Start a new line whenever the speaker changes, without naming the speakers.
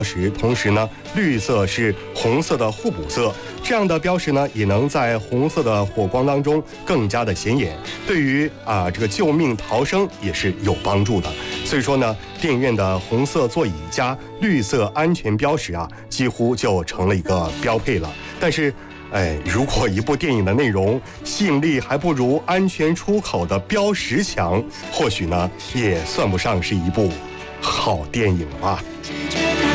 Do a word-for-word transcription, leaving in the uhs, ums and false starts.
识，同时呢，绿色是红色的互补色，这样的标识呢，也能在红色的火光当中更加的显眼，对于啊这个救命逃生也是有帮助的。所以说呢，电影院的红色座椅加绿色安全标识啊，几乎就成了一个标配了。但是，哎，如果一部电影的内容吸引力还不如安全出口的标识强，或许呢，也算不上是一部好电影吧。